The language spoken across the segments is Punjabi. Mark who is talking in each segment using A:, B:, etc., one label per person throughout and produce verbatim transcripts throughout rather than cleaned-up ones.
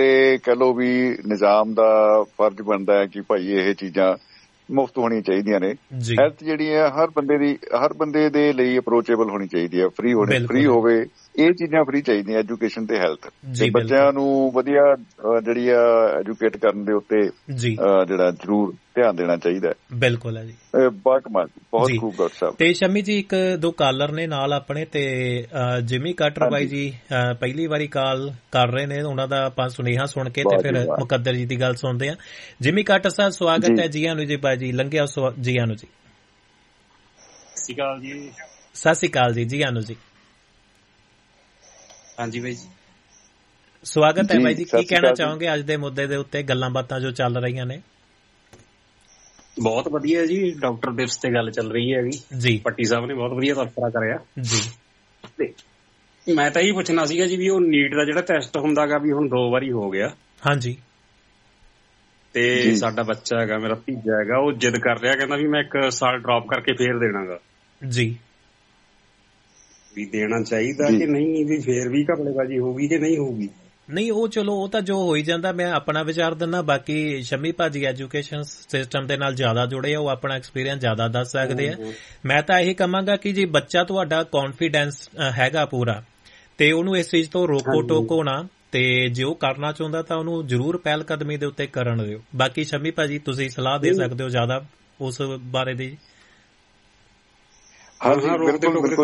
A: ਕਹਿ ਲਓ ਵੀ ਨਿਜ਼ਾਮ ਦਾ ਫਰਜ਼ ਬਣਦਾ ਹੈ ਕਿ ਭਾਈ ਇਹ ਚੀਜ਼ਾਂ ਮੁਫਤ ਹੋਣੀਆਂ ਚਾਹੀਦੀਆਂ ਨੇ। ਹੈਲਥ ਜਿਹੜੀ ਹੈ ਹਰ ਬੰਦੇ ਦੀ ਹਰ ਬੰਦੇ ਦੇ ਲਈ ਅਪਰੋਚੇਬਲ ਹੋਣੀ ਚਾਹੀਦੀ ਹੈ, ਫ੍ਰੀ ਹੋਣੀ ਫ੍ਰੀ ਹੋਵੇ, ਇਹ ਚੀਜ਼ਾਂ ਫ੍ਰੀ ਚਾਹੀਦੀਆਂ ਐਜੂਕੇਸ਼ਨ ਤੇ ਹੈਲਥ। ਤੇ ਬੱਚਿਆਂ ਨੂੰ ਵਧੀਆ ਜਿਹੜੀ ਆ ਐਜੂਕੇਟ ਕਰਨ ਦੇ ਉੱਤੇ ਜਿਹੜਾ ਜ਼ਰੂਰ ਧਿਆਨ ਦੇਣਾ ਚਾਹੀਦਾ।
B: ਬਿਲਕੁਲ ਹੈ ਜੀ,
A: ਬਹੁਤ ਕਮਾਲ, ਬਹੁਤ ਖੂਬ ਡਾਕਟਰ ਸਾਹਿਬ।
B: ਤੇ ਸ਼ਮੀ ਜੀ ਇੱਕ ਦੋ ਕਾਲਰ ਨੇ ਨਾਲ ਆਪਣੇ, ਤੇ ਜਿਮੀ ਕਾਟਰ ਬਾਈ ਜੀ ਪਹਿਲੀ ਵਾਰੀ ਕਾਲ ਕਰ ਰਹੇ ਨੇ, ਉਹਨਾਂ ਦਾ ਆਪਾਂ ਸੁਨੇਹਾ ਸੁਣ ਕੇ ਤੇ ਫਿਰ ਮੁਕੱਦਰ ਜੀ ਦੀ ਗੱਲ ਸੁਣਦੇ ਆ। ਜਿਮੀ ਕਾਟਰ ਸਾਹਿਬ ਸਵਾਗਤ ਹੈ ਜੀ। ਆਨੂੰ ਜੀ ਬਾਈ ਜੀ ਲੰਘਿਆ ਜੀ। ਆਨੂੰ ਜੀ
C: ਸਤਿ ਸ਼੍ਰੀ ਅਕਾਲ ਜੀ।
B: ਸਤਿ ਸ਼੍ਰੀ ਅਕਾਲ ਜੀ। ਜੀ ਆਨੂੰ ਜੀ।
C: ਹਾਂਜੀ ਬਾਈ ਜੀ
B: ਸਵਾਗਤ ਹੈ ਬਾਈ ਜੀ। ਕੀ ਕਹਿਣਾ ਚਾਹੋਗੇ ਅੱਜ ਦੇ ਮੁੱਦੇ ਦੇ ਉੱਤੇ, ਗੱਲਾਂ ਬਾਤਾਂ ਜੋ ਚੱਲ ਰਹੀਆਂ ਨੇ?
C: ਬਹੁਤ ਵਧੀਆ ਜੀ, ਡਾਕਟਰ ਦਿਵਸ ਤੇ ਗੱਲ ਚੱਲ ਰਹੀ ਹੈ ਜੀ। ਪੱਟੀ ਸਾਹਿਬ ਨੇ ਬਹੁਤ ਵਧੀਆ ਤਬਸਰਾ ਕਰਿਆ ਜੀ। ਤੇ ਮੈਂ ਤਾਂ ਇਹੀ ਪੁੱਛਣਾ ਸੀਗਾ ਜੀ ਵੀ ਉਹ ਨੀਟ ਦਾ ਜਿਹੜਾ ਟੈਸਟ ਹੁੰਦਾ ਗਾ ਵੀ ਹੁਣ ਦੋ ਵਾਰੀ ਹੋ ਗਿਆ।
B: ਹਾਂਜੀ।
C: ਤੇ ਸਾਡਾ ਬੱਚਾ ਹੈਗਾ, ਮੇਰਾ ਭਤੀਜਾ ਹੈਗਾ, ਉਹ ਜਿੱਦ ਕਰ ਰਿਹਾ, ਕਹਿੰਦਾ ਵੀ ਮੈਂ ਇੱਕ ਸਾਲ ਡ੍ਰੌਪ ਕਰਕੇ ਫੇਰ ਦੇਣਾ ਗਾ
B: ਜੀ।
C: ਵੀ ਦੇਣਾ ਚਾਹੀਦਾ ਕਿ ਨਹੀਂ, ਵੀ ਫੇਰ ਵੀ ਘਪਲੇਬਾਜ਼ੀ ਹੋਊਗੀ ਕਿ ਨਹੀਂ ਹੋਊਗੀ?
B: ਨਹੀਂ ਉਹ ਚਲੋ ਉਹ ਤਾਂ ਜੋ ਹੋਈ ਜਾਂਦਾ, ਮੈਂ ਆਪਣਾ ਵਿਚਾਰ ਦਿੰਦਾ। ਬਾਕੀ ਸ਼ਮੀ ਭਾਜੀ ਐਜੂਕੇਸ਼ਨ ਸਿਸਟਮ ਦੇ ਨਾਲ ਜ਼ਿਆਦਾ ਜੁੜੇ ਆ, ਉਹ ਆਪਣਾ ਐਕਸਪੀਰੀਅੰਸ ਜ਼ਿਆਦਾ ਦੱਸ ਸਕਦੇ ਆ। ਮੈਂ ਤਾਂ ਇਹੀ ਕਹਾਂਗਾ ਕਿ ਜੇ ਬੱਚਾ ਤੁਹਾਡਾ ਕੌਨਫੀਡੈਂਸ ਹੈਗਾ ਪੂਰਾ, ਤੇ ਉਹਨੂੰ ਇਸ ਚੀਜ਼ ਤੋਂ ਰੋਕੋ ਟੋਕੋ ਨਾ, ਤੇ ਜੇ ਉਹ ਕਰਨਾ ਚਾਹੁੰਦਾ ਤਾਂ ਉਹਨੂੰ ਜ਼ਰੂਰ ਪਹਿਲ ਕਦਮੀ ਦੇ ਉੱਤੇ ਕਰਨ ਦਿਓ। ਬਾਕੀ ਸ਼ਮੀ ਭਾਜੀ ਤੁਸੀਂ ਸਲਾਹ ਦੇ ਸਕਦੇ ਹੋ ਜ਼ਿਆਦਾ ਉਸ ਬਾਰੇ ਦੀ।
A: ਹਾਂਜੀ ਬਿਲਕੁਲ ਬਿਲਕੁਲ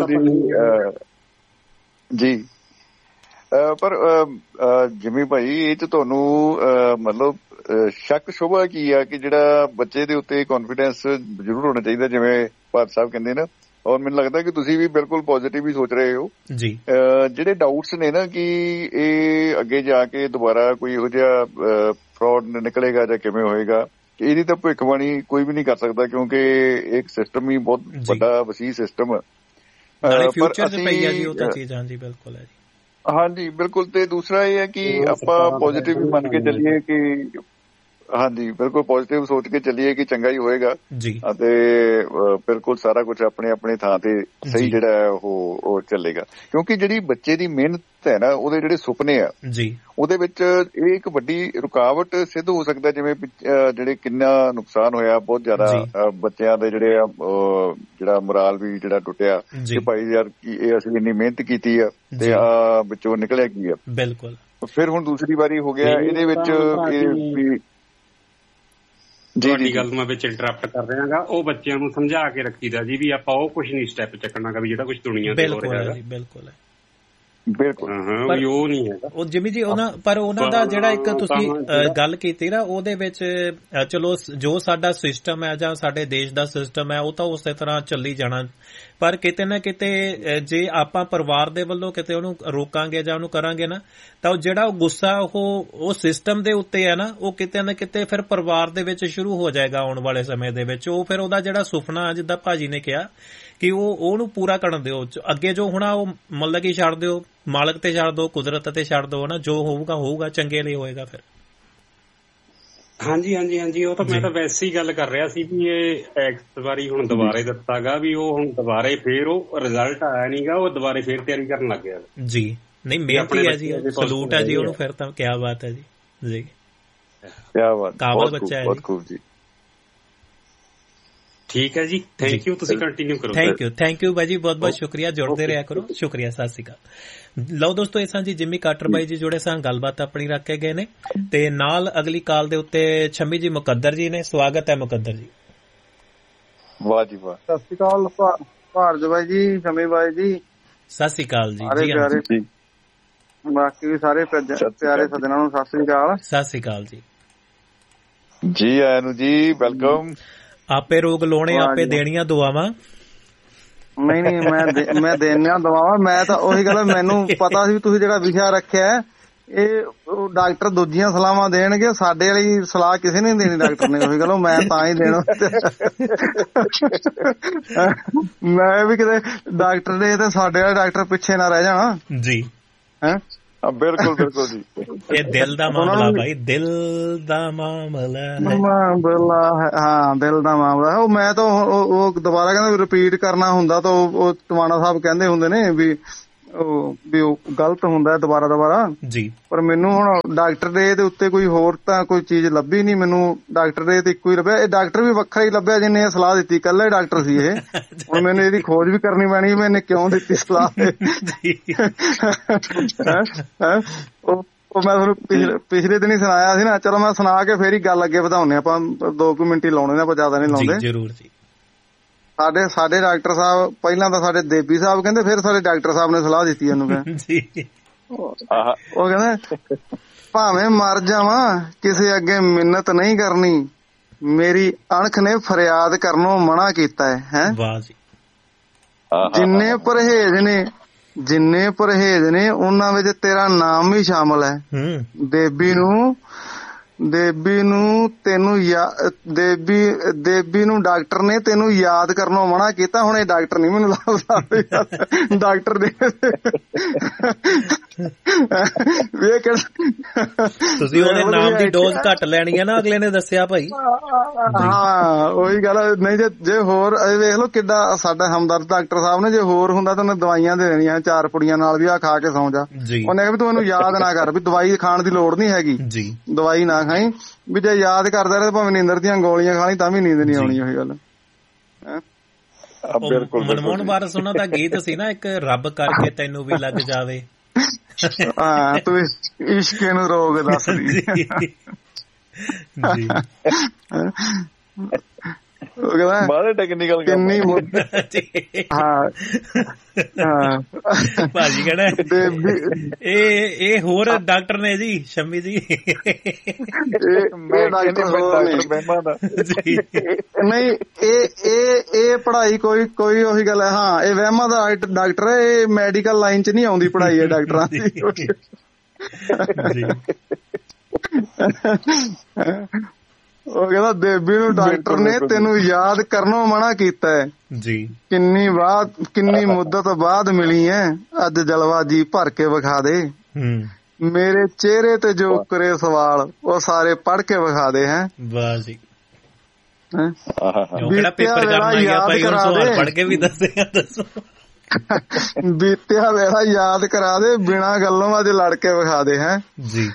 A: ਜੀ। ਪਰ ਜਿਮੀ ਭਾਈ ਇਹ ਚ ਤੁਹਾਨੂੰ ਮਤਲਬ ਸ਼ੱਕ ਸ਼ੁਬਾ ਕੀ ਆ ਕਿ ਜਿਹੜਾ ਬੱਚੇ ਦੇ ਉੱਤੇ ਕੌਨਫੀਡੈਂਸ ਜ਼ਰੂਰ ਹੋਣਾ ਚਾਹੀਦਾ, ਜਿਵੇਂ ਭਾਰਤ ਸਾਹਿਬ ਕਹਿੰਦੇ ਨਾ, ਔਰ ਮੈਨੂੰ ਲੱਗਦਾ ਕਿ ਤੁਸੀਂ ਵੀ ਬਿਲਕੁਲ ਪੋਜ਼ਿਟਿਵ ਹੀ ਸੋਚ ਰਹੇ ਹੋ
B: ਜੀ।
A: ਜਿਹੜੇ ਡਾਊਟਸ ਨੇ ਨਾ ਕਿ ਇਹ ਅੱਗੇ ਜਾ ਕੇ ਦੁਬਾਰਾ ਕੋਈ ਇਹੋ ਜਿਹਾ ਫਰਾਡ ਨਿਕਲੇਗਾ ਜਾਂ ਕਿਵੇਂ ਹੋਏਗਾ, ਇਹਦੀ ਤਾਂ ਭਵਿੱਖਬਾਣੀ ਕੋਈ ਵੀ ਨਹੀਂ ਕਰ ਸਕਦਾ, ਕਿਉਂਕਿ ਇੱਕ ਸਿਸਟਮ ਹੀ ਬਹੁਤ ਵੱਡਾ ਵਸੀਹ ਸਿਸਟਮ ਹੈ। ਹਾਂਜੀ ਬਿਲਕੁਲ। ਤੇ ਦੂਸਰਾ ਇਹ ਹੈ ਕਿ ਆਪਾਂ ਪੋਜ਼ਿਟਿਵ ਹੀ ਮੰਨ ਕੇ ਚੱਲੀਏ ਕਿ ਹਾਂਜੀ ਬਿਲਕੁਲ ਪੋਜ਼ਿਟਿਵ ਸੋਚ ਕੇ ਚੱਲੀਏ ਕਿ ਚੰਗਾ ਹੀ ਹੋਏਗਾ
B: ਜੀ,
A: ਅਤੇ ਬਿਲਕੁਲ ਸਾਰਾ ਕੁਝ ਆਪਣੇ ਆਪਣੇ ਥਾਂ ਤੇ ਸਹੀ ਜਿਹੜਾ ਹੈ ਉਹ ਉਹ ਚੱਲੇਗਾ। ਕਿਉਂਕਿ ਜਿਹੜੀ ਬੱਚੇ ਦੀ ਮਿਹਨਤ ਹੈ ਨਾ, ਉਹਦੇ ਜਿਹੜੇ ਸੁਪਨੇ ਆ
B: ਜੀ,
A: ਉਹਦੇ ਵਿੱਚ ਇਹ ਇੱਕ ਵੱਡੀ ਰੁਕਾਵਟ ਸਿੱਧ ਹੋ ਸਕਦਾ। ਜਿਵੇਂ ਜਿਹੜੇ ਕਿੰਨਾ ਨੁਕਸਾਨ ਹੋਇਆ, ਬਹੁਤ ਜ਼ਿਆਦਾ ਬੱਚਿਆਂ ਦੇ ਜਿਹੜੇ ਆ ਜਿਹੜਾ ਮੁਰਾਲ ਵੀ ਜਿਹੜਾ ਟੁੱਟਿਆ ਕਿ ਭਾਈ ਯਾਰ ਇਹ ਅਸੀਂ ਇੰਨੀ ਮਿਹਨਤ ਕੀਤੀ ਆ ਤੇ ਆ ਵਿੱਚੋਂ ਨਿਕਲਿਆ ਕੀ ਆ।
B: ਬਿਲਕੁਲ।
A: ਫਿਰ ਹੁਣ ਦੂਸਰੀ ਵਾਰੀ ਹੋ ਗਿਆ ਇਹਦੇ ਵਿੱਚ।
C: ਤੁਹਾਡੀ ਗੱਲ ਮੈਂ ਵਿੱਚ ਇੰਟਰਪਟ ਕਰ ਰਿਹਾ ਗਾ, ਉਹ ਬੱਚਿਆਂ ਨੂੰ ਸਮਝਾ ਕੇ ਰੱਖੀਦਾ ਜੀ ਵੀ ਆਪਾਂ ਉਹ ਕੁਛ ਨਹੀਂ ਸਟੈਪ ਚੱਕਣਾ ਗਾ ਵੀ ਜਿਹੜਾ ਕੁਛ ਦੁਨੀਆ ਤੇ ਹੋ ਰਿਹਾ ਹੈਗਾ।
B: ਬਿਲਕੁਲ
A: ਬਿਲਕੁਲ
C: ਹਾਂ ਉਹ ਨਹੀਂ ਹੈਗਾ
B: ਉਹ ਜਿਮੀ ਜੀ। ਉਹਨਾਂ ਪਰ ਉਹਨਾਂ ਦਾ ਜਿਹੜਾ ਇੱਕ ਤੁਸੀਂ ਗੱਲ ਕੀਤੀ ਨਾ, ਉਹਦੇ ਵਿੱਚ ਚਲੋ ਜੋ ਸਾਡਾ ਸਿਸਟਮ ਹੈ ਜਾਂ ਸਾਡੇ ਦੇਸ਼ ਦਾ ਸਿਸਟਮ ਹੈ ਉਹ ਤਾਂ ਉਸੇ ਤਰ੍ਹਾਂ ਚੱਲੀ ਜਾਣਾ, ਪਰ ਕਿਤੇ ਨਾ ਕਿਤੇ ਜੇ ਆਪਾਂ ਪਰਿਵਾਰ ਦੇ ਵੱਲੋਂ ਕਿਤੇ ਉਹਨੂੰ ਰੋਕਾਂਗੇ ਜਾਂ ਉਹਨੂੰ ਕਰਾਂਗੇ ਨਾ, ਤਾਂ ਉਹ ਜਿਹੜਾ ਉਹ ਗੁੱਸਾ ਉਹ ਉਹ ਸਿਸਟਮ ਦੇ ਉੱਤੇ ਹੈ ਨਾ, ਉਹ ਕਿਤੇ ਨਾ ਕਿਤੇ ਫਿਰ ਪਰਿਵਾਰ ਦੇ ਵਿੱਚ ਸ਼ੁਰੂ ਹੋ ਜਾਏਗਾ ਆਉਣ ਵਾਲੇ ਸਮੇਂ ਦੇ ਵਿੱਚ। ਉਹ ਫਿਰ ਉਹਦਾ ਜਿਹੜਾ ਸੁਪਨਾ ਜਿੱਦਾਂ ਭਾਜੀ ਨੇ ਕਿਹਾ ਕਿ ਉਹ ਉਹਨੂੰ ਪੂਰਾ ਕਰਨ ਦਿਓ। ਅੱਗੇ ਜੋ ਹੋਣਾ ਉਹ ਮਤਲਬ ਕਿ ਛੱਡ ਦਿਓ, ਮਾਲਕ ਤੇ ਛੱਡ ਦਿਓ, ਕੁਦਰਤ ਤੇ ਛੱਡ ਦਿਓ ਨਾ, ਜੋ ਹੋਊਗਾ ਹੋਊਗਾ, ਚੰਗੇ ਲਈ ਹੋਏਗਾ ਫਿਰ।
C: ਹਾਂਜੀ ਹਾਂਜੀ ਹਾਂਜੀ ਉਹ ਤਾਂ ਮੈਂ ਤਾਂ ਵੈਸੇ ਹੀ ਗੱਲ ਕਰ ਰਿਹਾ ਸੀ ਵੀ ਇਹ ਇਸ ਵਾਰੀ ਹੁਣ ਦੁਬਾਰੇ ਦਿੱਤਾ ਗਾ ਵੀ ਉਹ ਹੁਣ ਦੁਬਾਰੇ ਫੇਰ ਉਹ ਰਿਜ਼ਲਟ ਆਇਆ ਨੀ ਗਾ, ਉਹ ਦੁਬਾਰੇ ਫੇਰ ਤਿਆਰੀ ਕਰਨ ਲੱਗ ਗਿਆ
B: ਜੀ। ਨਹੀਂ ਮਿਹਨਤੀ ਹੈ ਜੀ, ਸਲੂਟ ਹੈ ਜੀ ਉਹਨੂੰ ਫਿਰ ਤਾਂ। ਕਿਆ ਬਾਤ ਹੈ ਜੀ ਜੀ,
A: ਕਿਆ ਬਾਤ,
B: ਕਾਬਲ ਬੱਚਾ ਹੈ
A: ਬਹੁਤ ਖੂਬ ਜੀ।
C: ਠੀਕ ਹੈ ਜੀ, ਥੈਂਕ ਯੂ, ਤੁਸੀਂ ਕੰਟੀਨਿਊ ਕਰੋ।
B: ਥੈਂਕ ਯੂ ਥੈਂਕ ਯੂ ਬਾਈ ਜੀ, ਬਹੁਤ ਬਹੁਤ ਸ਼ੁਕਰੀਆ, ਜੁੜਦੇ ਰਿਹਾ ਕਰੋ। ਸ਼ੁਕਰੀਆ, ਸਤਿ ਸ਼੍ਰੀ ਅਕਾਲ। ਲਓ ਦੋਸਤੋ, ਇਹ ਸਾਂ ਜੀ ਜਿਮੀ ਕਾਟਰ ਬਾਈ ਜੀ ਜੁੜੇ ਸਾਂ, ਗੱਲਬਾਤ ਆਪਣੀ ਰੱਖ ਕੇ ਗਏ ਨੇ, ਤੇ ਨਾਲ ਅਗਲੀ ਕਾਲ ਦੇ ਉੱਤੇ ਛੰਮੀ ਜੀ ਮੁਕੱਦਰ ਜੀ ਨੇ। ਸਵਾਗਤ ਹੈ ਮੁਕੱਦਰ ਜੀ।
A: ਵਾਹ ਜੀ ਵਾਹ।
D: ਸਤਿ ਸ਼੍ਰੀ ਅਕਾਲ ਭਾਰਤ ਬਾਈ ਜੀ, ਛੰਮੀ ਬਾਈ ਜੀ,
B: ਸਤਿ ਸ਼੍ਰੀ ਅਕਾਲ ਜੀ।
D: ਜੀ ਬਾਕੀ ਵੀ ਸਾਰੇ ਪਿਆਰੇ ਸੱਜਣਾਂ ਨੂੰ ਸਤਿ ਸ਼੍ਰੀ ਅਕਾਲ।
B: ਸਤਿ ਸ਼੍ਰੀ ਅਕਾਲ ਜੀ।
A: ਜੀ ਆਇਆਂ ਨੂੰ ਜੀ, ਵੈਲਕਮ।
B: ਆਪੇ ਰੋਗ ਲਾਉਣੇ, ਆਪੇ ਦੇਣੀਆਂ ਦੁਆਵਾਂ।
D: ਨਹੀਂ ਨਹੀਂ ਮੈਂ ਮੈਂ ਦੇਣੀਆਂ ਦੁਆਵਾਂ। ਮੈਂ ਤਾਂ ਉਹੀ ਗੱਲ, ਮੈਨੂੰ ਪਤਾ ਸੀ ਤੁਸੀਂ ਜਿਹੜਾ ਵਿਸ਼ਾ ਰੱਖਿਆ ਇਹ ਡਾਕਟਰ ਦੂਜੀਆਂ ਸਲਾਹਾਂ ਦੇਣਗੇ, ਸਾਡੇ ਵਾਲੀ ਸਲਾਹ ਕਿਸੇ ਨੇ ਦੇਣੀ ਡਾਕਟਰ ਨੇ। ਉਹੀ ਗੱਲ ਮੈਂ ਤਾਂ ਹੀ ਦੇਣਾ। ਮੈਂ ਵੀ ਕਿਤੇ ਡਾਕਟਰ ਨੇ ਤੇ ਸਾਡੇ ਵਾਲੇ ਡਾਕਟਰ ਪਿੱਛੇ ਨਾ ਰਹਿ ਜਾਣਾ
B: ਜੀ।
D: ਹੈਂ
A: ਬਿਲਕੁਲ ਬਿਲਕੁਲ ਜੀ।
B: ਇਹ ਦਿਲ ਦਾ ਮਾਮਲਾ ਭਾਈ, ਦਿਲ ਦਾ ਮਾਮਲਾ
D: ਮਾਮਲਾ ਹਾਂ ਦਿਲ ਦਾ ਮਾਮਲਾ। ਉਹ ਮੈਂ ਤਾਂ ਉਹ ਦੁਬਾਰਾ ਕਹਿੰਦਾ ਰਿਪੀਟ ਕਰਨਾ ਹੁੰਦਾ ਤਾਂ ਉਹ ਟਵਾਣਾ ਸਾਹਿਬ ਕਹਿੰਦੇ ਹੁੰਦੇ ਨੇ ਵੀ ਉਹ ਵੀ ਉਹ ਗਲਤ ਹੁੰਦਾ ਦੁਬਾਰਾ ਦੁਬਾਰਾ
B: ਜੀ।
D: ਪਰ ਮੈਨੂੰ ਹੁਣ ਡਾਕਟਰ ਦੇ ਇਹਦੇ ਉੱਤੇ ਕੋਈ ਹੋਰ ਤਾਂ ਕੋਈ ਚੀਜ਼ ਲੱਭੀ ਨੀ ਮੈਨੂੰ। ਡਾਕਟਰ ਦੇ ਤੇ ਇੱਕੋ ਹੀ ਲੱਭਿਆ। ਇਹ ਡਾਕਟਰ ਵੀ ਵੱਖਰਾ ਹੀ ਲੱਭਿਆ ਜਿਹਨੇ ਇਹ ਸਲਾਹ ਦਿੱਤੀ। ਇਕੱਲਾ ਹੀ ਡਾਕਟਰ ਸੀ ਇਹ। ਹੁਣ ਮੈਨੂੰ ਇਹਦੀ ਖੋਜ ਵੀ ਕਰਨੀ ਪੈਣੀ ਵੀ ਇਹਨੇ ਕਿਉਂ ਦਿੱਤੀ ਸਲਾਹ। ਉਹ ਮੈਂ ਤੁਹਾਨੂੰ ਪਿਛਲੇ ਪਿਛਲੇ ਦਿਨ ਹੀ ਸੁਣਾਇਆ ਸੀ ਨਾ। ਚਲੋ ਮੈਂ ਸੁਣਾ ਕੇ ਫੇਰ ਹੀ ਗੱਲ ਅੱਗੇ ਵਧਾਉਨੇ ਆਪਾਂ। ਦੋ ਕੁ ਮਿੰਟ ਹੀ ਲਾਉਣੇ ਨੇ, ਆਪਾਂ ਜ਼ਿਆਦਾ ਨੀ ਲਾਉਂਦੇ।
B: ਜ਼ਰੂਰ ਜੀ।
D: ਸਾਡੇ ਸਾਡੇ ਡਾਕਟਰ ਸਾਹਿਬ ਪਹਿਲਾਂ ਤਾਂ ਸਾਡੇ ਦੇਬੀ ਸਾਹਿਬ ਕਹਿੰਦੇ, ਫਿਰ ਸਾਡੇ ਡਾਕਟਰ ਸਾਹਿਬ ਨੇ ਸਲਾਹ ਦਿੱਤੀ ਇਹਨੂੰ। ਉਹ ਕਹਿੰਦੇ ਭਾਵੇਂ ਮਰ ਜਾਵਾਂ ਕਿਸੇ ਅੱਗੇ ਮਿੰਨਤ ਨਹੀਂ ਕਰਨੀ, ਮੇਰੀ ਅਣਖ ਨੇ ਫਰਿਆਦ ਕਰਨੋਂ ਮਨਾ ਕੀਤਾ ਹੈ। ਹੈਂ ਜਿੰਨੇ ਪਰਹੇਜ਼ ਨੇ ਜਿੰਨੇ ਪਰਹੇਜ਼ ਨੇ ਉਹਨਾਂ ਵਿੱਚ ਤੇਰਾ ਨਾਮ ਵੀ ਸ਼ਾਮਲ ਹੈ। ਦੇਬੀ ਨੂੰ ਦੇਬੀ ਨੂੰ ਤੈਨੂੰ ਦੇਬੀ ਦੇਬੀ ਨੂੰ ਡਾਕਟਰ ਨੇ ਤੈਨੂੰ ਯਾਦ ਕਰਨੋਂ ਮਨਾ ਕੀਤਾ। ਹੁਣ ਇਹ ਡਾਕਟਰ ਨੀ ਮੈਨੂੰ ਲੱਗਦਾ ਡਾਕਟਰ ਦੇ
B: ਤੁਸੀਂ ਉਹਦੇ ਨਾਮ ਦੀ ਡੋਜ਼ ਘੱਟ ਲੈਣੀ ਹੈ ਨਾ, ਅਗਲੇ ਨੇ ਦੱਸਿਆ ਭਾਈ।
D: ਹਾਂ ਉਹੀ ਗੱਲ। ਨਹੀਂ ਜੇ ਜੇ ਹੋਰ ਵੇਖ ਲਓ ਕਿੱਡਾ ਸਾਡਾ ਹਮਦਰਦ ਡਾਕਟਰ ਸਾਹਿਬ ਨੇ, ਜੇ ਹੋਰ ਹੁੰਦਾ ਤਾਂ ਉਹਨੇ ਦਵਾਈਆਂ ਦੇ ਦੇਣੀਆਂ ਚਾਰ ਪੁੜੀਆਂ ਨਾਲ ਵੀ ਆ ਖਾ ਕੇ ਸੌਂ ਜਾ। ਉਹਨੇ ਕਿਹਾ ਵੀ ਤੂੰ ਇਹਨੂੰ ਯਾਦ ਨਾ ਕਰ, ਵੀ ਦਵਾਈ ਖਾਣ ਦੀ ਲੋੜ ਨੀ ਹੈਗੀ, ਦਵਾਈ ਨਾ ਖਾਈ। ਵੀ ਜੇ ਯਾਦ ਕਰਦਾ ਰਹੇ ਭਾਵੇਂ ਨੀਂਦਰ ਦੀਆਂ ਗੋਲੀਆਂ ਖਾਣੀ ਤਾਂ ਵੀ ਨੀਂਦ ਨੀ ਆਉਣੀ। ਉਹੀ ਗੱਲ।
B: ਮਨਮੋਹਨ ਵਾਰਸ ਉਹਨਾਂ ਦਾ ਗੀਤ ਸੀ ਨਾ ਇੱਕ, ਰੱਬ ਕਰਕੇ ਤੈਨੂੰ ਵੀ ਲੱਗ ਜਾਵੇ।
D: ਹਾਂ ਤੂੰ ਇਸ਼ਕੇ ਨੂੰ ਰੋਗ ਦੱਸਦੀ। ਕਿੰਨੀ
B: ਭਾਜੀ ਕਹਿਣਾ ਇਹ ਇਹ ਹੋਰ ਡਾਕਟਰ ਨੇ ਜੀ, ਸ਼ੰਮੀ ਜੀ।
D: ਨਹੀਂ ਇਹ ਇਹ ਇਹ ਪੜ੍ਹਾਈ ਕੋਈ ਕੋਈ ਉਹੀ ਗੱਲ ਹੈ। ਹਾਂ ਇਹ ਵਹਿਮਾਂ ਦਾ ਡਾਕਟਰ ਹੈ, ਇਹ ਮੈਡੀਕਲ ਲਾਈਨ ਚ ਨੀ ਆਉਂਦੀ ਪੜ੍ਹਾਈ ਹੈ ਡਾਕਟਰਾਂ ਦੀ। ਉਹ ਕਹਿੰਦਾ ਦੇਬੀ ਨੂੰ ਡਾਕਟਰ ਨੇ ਤੈਨੂੰ ਯਾਦ ਕਰਨੋਂ ਮਨਾ ਕੀਤਾ ਹੈ
B: ਜੀ।
D: ਕਿੰਨੀ ਬਾਅਦ ਕਿੰਨੀ ਮੁੱਦਤ ਬਾਅਦ ਮਿਲੀ ਹੈ, ਅੱਜ ਜਲਵਾ ਜੀ ਭਰ ਕੇ ਵਿਖਾ ਦੇ। ਮੇਰੇ ਚਿਹਰੇ ਤੇ ਜੋ ਕਰੇ ਸਵਾਲ ਉਹ ਸਾਰੇ ਪੜ੍ਹ ਕੇ ਵਿਖਾ ਦੇ। ਹੈ
B: ਵਾਹ ਜੀ। ਪੇਪਰ ਕਰਨਾ ਯਾਦ ਕਰਾ ਦੇ, ਪੜ੍ਹ ਕੇ ਵੀ ਦੱਸੇਗਾ। ਦੱਸੋ
D: ਬੀਤਿਆ ਵੇਲਾ ਯਾਦ ਕਰਾ ਦੇ, ਬਿਨਾਂ ਗੱਲੋਂ ਅੱਜ ਲੜ ਕੇ ਵਿਖਾ ਦੇ। ਹੈ
B: ਜੀ।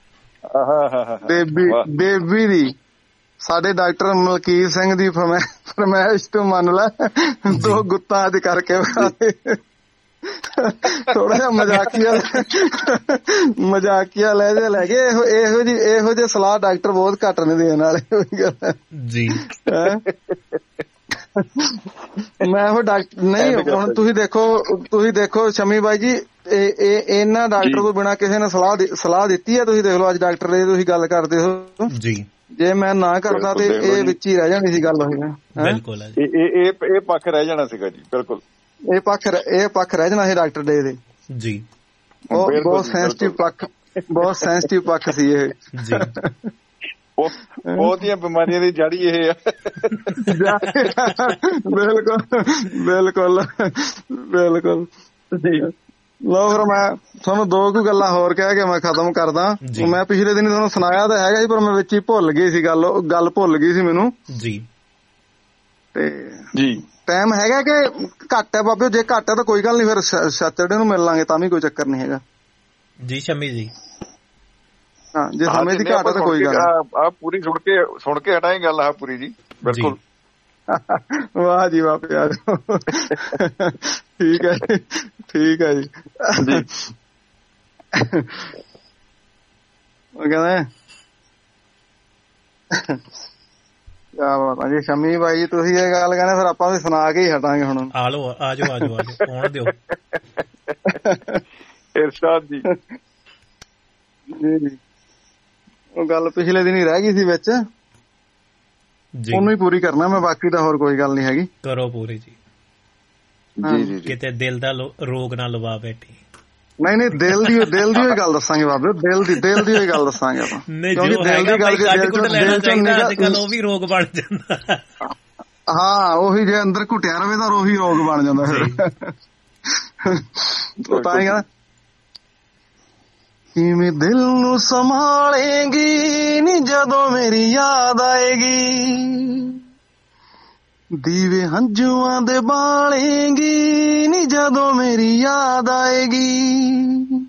D: ਦੇਬੀ ਦੇਬੀ ਦੀ ਸਾਡੇ ਡਾਕਟਰ ਮਲਕੀਤ ਸਿੰਘ ਦੀ ਫਰਮਾਇਸ਼ ਤੋਂ ਮੰਨ ਲੈ, ਦੋ ਗੁੱਤਾਂ ਅੱਜ ਕਰਕੇ ਵਿਖਾ ਦੇ। ਥੋੜਾ ਜਿਹਾ ਮਜ਼ਾਕੀਆ ਮਜ਼ਾਕੀਆ ਲੈ ਜੇ ਲੈ ਗਏ। ਇਹੋ ਇਹੋ ਜਿਹੀ ਇਹੋ ਜਿਹੇ ਸਲਾਹ ਡਾਕਟਰ ਬਹੁਤ ਘੱਟ ਨੇ ਦੇਣ ਵਾਲੇ
B: ਜੀ।
D: ਮੈਂ ਉਹ ਡਾਕਟਰ ਨਹੀਂ। ਹੁਣ ਤੁਸੀਂ ਦੇਖੋ ਤੁਸੀਂ ਦੇਖੋ ਸ਼ਮੀ ਬਾਈ ਜੀ, ਇਹ ਇਹਨਾਂ ਡਾਕਟਰ ਤੋਂ ਬਿਨਾਂ ਕਿਸੇ ਨੇ ਸਲਾਹ ਸਲਾਹ ਦਿੱਤੀ ਹੈ? ਤੁਸੀਂ ਦੇਖ ਲਓ ਅੱਜ ਡਾਕਟਰ ਦੀ ਤੁਸੀਂ ਗੱਲ ਕਰਦੇ ਹੋ
B: ਜੀ।
D: ਜੇ ਮੈਂ ਨਾ ਕਰਦਾ ਤੇ ਇਹ ਵਿੱਚ ਹੀ ਰਹਿ ਜਾਣੀ ਸੀ ਗੱਲ। ਹੋਈ
B: ਬਿਲਕੁਲ
A: ਇਹ ਪੱਖ ਰਹਿ ਜਾਣਾ ਸੀਗਾ ਜੀ। ਬਿਲਕੁਲ
D: ਇਹ ਪੱਖ ਇਹ ਪੱਖ ਰਹਿ ਜਾਣਾ ਸੀ ਡਾਕਟਰ ਡੇ ਦੇ
B: ਜੀ।
D: ਉਹ ਬਹੁਤ ਸੈਂਸਿਟਿਵ ਪੱਖ ਬਹੁਤ ਸੈਂਸਿਟਿਵ ਪੱਖ ਸੀ ਇਹ
B: ਜੀ।
A: ਬਹੁਤੀਆਂ ਬਿਮਾਰੀਆਂ ਦੀ ਜੜ ਹੀ ਇਹ ਆ।
D: ਬਿਲਕੁਲ ਬਿਲਕੁਲ ਬਿਲਕੁਲ ਜੀ। ਲਓ ਫਿਰ ਮੈਂ ਤੁਹਾਨੂੰ ਦੋ ਕੁ ਗੱਲਾਂ ਹੋਰ ਕਹਿ ਕੇ ਮੈਂ ਖਤਮ ਕਰਦਾ। ਮੈਂ ਪਿਛਲੇ ਦਿਨ ਤੁਹਾਨੂੰ ਸੁਣਾਇਆ ਤਾਂ ਹੈਗਾ ਸੀ, ਪਰ ਮੈਂ ਵਿੱਚ ਹੀ ਭੁੱਲ ਗਈ ਸੀ ਗੱਲ ਗੱਲ ਭੁੱਲ ਗਈ ਸੀ ਮੈਨੂੰ
B: ਜੀ।
D: ਤੇ
A: ਜੀ
D: ਟਾਈਮ ਹੈਗਾ ਕਿ ਘੱਟ ਹੈ ਬਾਬੇ? ਜੇ ਘੱਟ ਹੈ ਤਾਂ ਕੋਈ ਗੱਲ ਨੀ, ਫਿਰ ਸੈਟਰਡੇ ਨੂੰ ਮਿਲ ਲਾਂਗੇ ਤਾਂ ਵੀ ਕੋਈ ਚੱਕਰ ਨੀ ਹੈਗਾ
B: ਜੀ। ਸ਼ਮੀ ਜੀ
D: ਹਾਂ ਜੇ ਸਮੇਂ ਦੀ ਘਾਟ ਹੈ ਤਾਂ ਕੋਈ ਗੱਲ
A: ਆ ਪੂਰੀ ਸੁਣ ਕੇ ਸੁਣ ਕੇ ਹਟਾਏ ਗੱਲ ਆ ਪੂਰੀ ਜੀ। ਬਿਲਕੁਲ
D: ਵਾਹ ਜੀ ਵਾਹ ਪਿਆਰ। ਠੀਕ ਹੈ ਜੀ ਠੀਕ ਹੈ ਜੀ। ਉਹ ਕਹਿੰਦੇ ਕਿਆ ਬਾਤ ਜੀ ਸ਼ਮੀ ਬਾਈ, ਤੁਸੀਂ ਇਹ ਗੱਲ ਕਹਿੰਦੇ ਫਿਰ ਆਪਾਂ ਵੀ ਸੁਣਾ ਕੇ ਹੀ ਹਟਾਂਗੇ ਹੁਣ।
B: ਆ ਲਓ ਆ ਜਾਓ ਆ ਜਾਓ ਆ ਜਾਓ ਆਉਣ ਦਿਓ
A: ਇਰਸ਼ਾਦ ਜੀ।
D: ਜੀ ਜੀ ਉਹ ਗੱਲ ਪਿਛਲੇ ਦਿਨ ਹੀ ਰਹਿ ਗਈ ਸੀ ਵਿੱਚ, ਉਹਨੂੰ ਹੀ ਪੂਰੀ ਕਰਨਾ ਮੈਂ, ਬਾਕੀ ਤਾਂ ਹੋਰ ਕੋਈ ਗੱਲ ਨੀ ਹੈਗੀ।
B: ਕਰੋ ਪੂਰੀ ਜੀ।
A: ਜੀ ਜੀ
B: ਕਿਤੇ ਦਿਲ ਦਾ ਰੋਗ ਨਾ ਲਵਾ ਬੈਠੀ।
D: ਨਹੀਂ ਨਹੀਂ ਦਿਲ ਦੀ ਦਿਲ ਦੀ ਹੋਈ ਗੱਲ ਦੱਸਾਂਗੇ ਬਾਬੇ, ਦਿਲ ਦੀ ਦਿਲ ਦੀ ਹੋਈ ਗੱਲ ਦੱਸਾਂਗੇ ਆਪਾਂ।
B: ਕਿਉਂਕਿ ਦਿਲ ਦੀ ਗੱਲ ਅੱਜ ਕੱਲ ਉਹ ਵੀ ਰੋਗ ਬਣ ਜਾਂਦਾ।
D: ਹਾਂ ਉਹੀ ਜੇ ਅੰਦਰ ਘੁੱਟਿਆ ਰਵੇ ਤਾਂ ਉਹੀ ਰੋਗ ਬਣ ਜਾਂਦਾ ਫਿਰ। ਤਾਂ ਹੀ ਕਹਿੰਦਾ ਕਿਵੇਂ ਦਿਲ ਨੂੰ ਸੰਭਾਲੇਗੀ ਨੀ ਜਦੋਂ ਮੇਰੀ ਯਾਦ ਆਏਗੀ, ਦੀਵੇ ਹੰਝੂਆਂ ਦੇ ਬਾਲੇਂਗੀ ਨੀ ਜਦੋਂ ਮੇਰੀ ਯਾਦ ਆਏਗੀ।